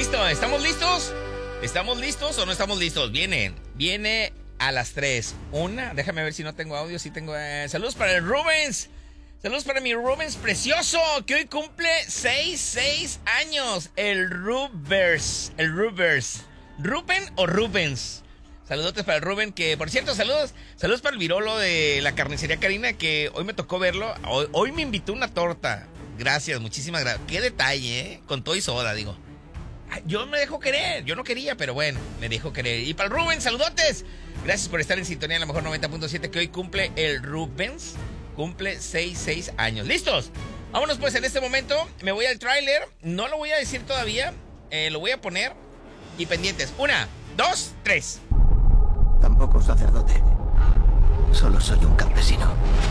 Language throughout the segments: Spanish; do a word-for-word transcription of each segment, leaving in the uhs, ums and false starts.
Listo, ¿estamos listos? ¿Estamos listos o no estamos listos? Viene, viene a las tres. Una, déjame ver si no tengo audio, si tengo... Eh, saludos para el Rubens. Saludos para mi Rubens precioso, que hoy cumple seis, seis años. El Rubers, el Rubers. ¿Ruben o Rubens? Saludotes para el Rubén, que por cierto, saludos. Saludos para el virolo de la carnicería Karina, que hoy me tocó verlo. Hoy, hoy me invitó una torta. Gracias, muchísimas gracias. Qué detalle, ¿eh? Con todo y soda, digo. Yo me dejo querer, yo no quería, pero bueno, me dejo querer. Y para el Rubén, saludotes. Gracias por estar en sintonía en la mejor noventa punto siete, que hoy cumple el Rubens. Cumple seis, seis años. ¿Listos? Vámonos pues en este momento. Me voy al tráiler. No lo voy a decir todavía. Eh, lo voy a poner. Y pendientes. Una, dos, tres. Tampoco sacerdote. Solo soy un campesino.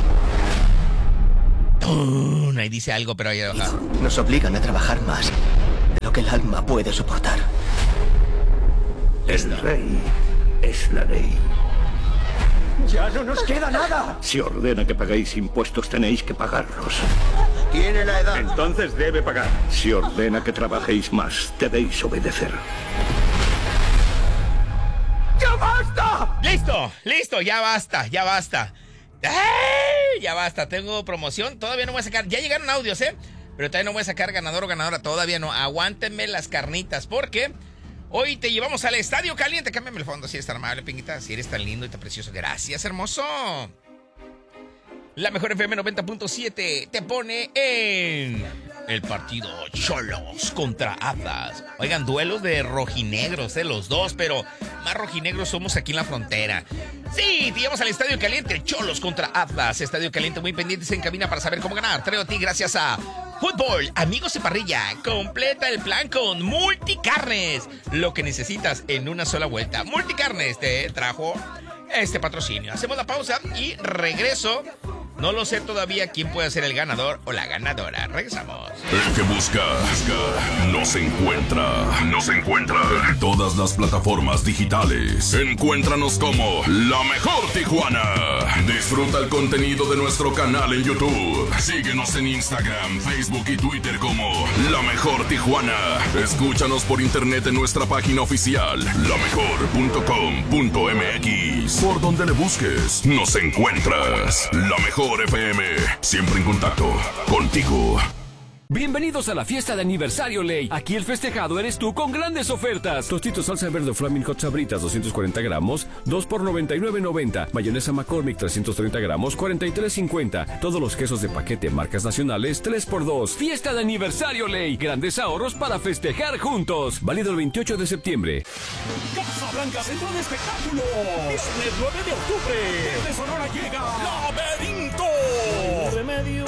¡Tun! Ahí dice algo, pero ahí abajo. Nos obligan a trabajar más de lo que el alma puede soportar. El rey es la ley. ¡Ya no nos queda nada! Si ordena que paguéis impuestos, tenéis que pagarlos. Tiene la edad. Entonces debe pagar. Si ordena que trabajéis más, debéis obedecer. ¡Ya basta! ¡Listo! ¡Listo! Ya basta, ya basta. ¡Ay! Ya basta, tengo promoción. Todavía no voy a sacar. Ya llegaron audios, ¿eh? Pero todavía no voy a sacar ganador o ganadora. Todavía no. Aguántenme las carnitas, porque hoy te llevamos al Estadio Caliente. Cámbiame el fondo si eres tan amable, Pinguita. Si eres tan lindo y tan precioso. Gracias, hermoso. La mejor F M noventa punto siete te pone en el partido Cholos contra Atlas. Oigan, duelos de rojinegros, eh, los dos, pero más rojinegros somos aquí en la frontera. Sí, te llevamos al Estadio Caliente, Cholos contra Atlas. Estadio Caliente, muy pendientes en cabina para saber cómo ganar. Traigo a ti gracias a Fútbol, Amigos y Parrilla. Completa el plan con Multicarnes. Lo que necesitas en una sola vuelta. Multicarnes te trajo este patrocinio. Hacemos la pausa y regreso. No lo sé todavía quién puede ser el ganador o la ganadora. Regresamos. El que busca, busca, no se encuentra. No se encuentra. En todas las plataformas digitales. Encuéntranos como La Mejor Tijuana. Disfruta el contenido de nuestro canal en YouTube. Síguenos en Instagram, Facebook y Twitter como La Mejor Tijuana. Escúchanos por internet en nuestra página oficial, la mejor punto com punto m x. Por donde le busques, nos encuentras. La Mejor F M, siempre en contacto contigo. Bienvenidos a la fiesta de aniversario Ley. Aquí el festejado eres tú con grandes ofertas. Tostitos salsa verde Flaming Hot Sabritas doscientos cuarenta gramos, dos por noventa y nueve noventa. Mayonesa McCormick trescientos treinta gramos, cuarenta y tres cincuenta. Todos los quesos de paquete marcas nacionales, tres por dos. Fiesta de aniversario Ley. Grandes ahorros para festejar juntos. Válido el veintiocho de septiembre. Casablanca Centro de Espectáculo. Viernes nueve de octubre. Desde Sonora llega Laberinto. Remedio.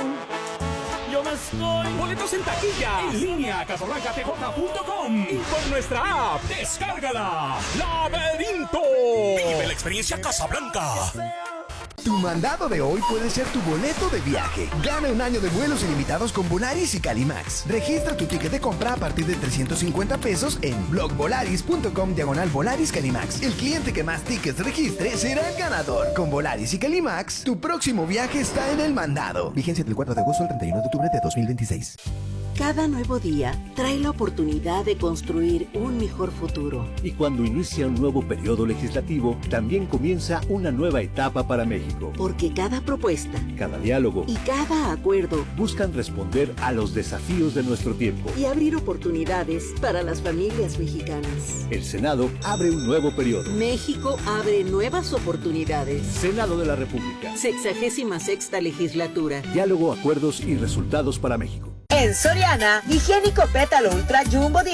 Yo me estoy. Boletos en taquilla. En línea, casablanca t j punto com. Y por nuestra app. Descárgala. Laberinto. Vive la experiencia Casablanca. Tu mandado de hoy puede ser tu boleto de viaje. Gana un año de vuelos ilimitados con Volaris y Calimax. Registra tu ticket de compra a partir de trescientos cincuenta pesos en blogvolaris punto com diagonal Volaris Calimax. El cliente que más tickets registre será el ganador. Con Volaris y Calimax, tu próximo viaje está en el mandado. Vigencia del cuatro de agosto al treinta y uno de octubre de dos mil veintiséis. Cada nuevo día trae la oportunidad de construir un mejor futuro. Y cuando inicia un nuevo periodo legislativo, también comienza una nueva etapa para México. Porque cada propuesta, cada diálogo y cada acuerdo buscan responder a los desafíos de nuestro tiempo y abrir oportunidades para las familias mexicanas. El Senado abre un nuevo periodo. México abre nuevas oportunidades. Senado de la República. Sexagésima sexta legislatura. Diálogo, acuerdos y resultados para México. En Soriana, higiénico pétalo ultra jumbo diez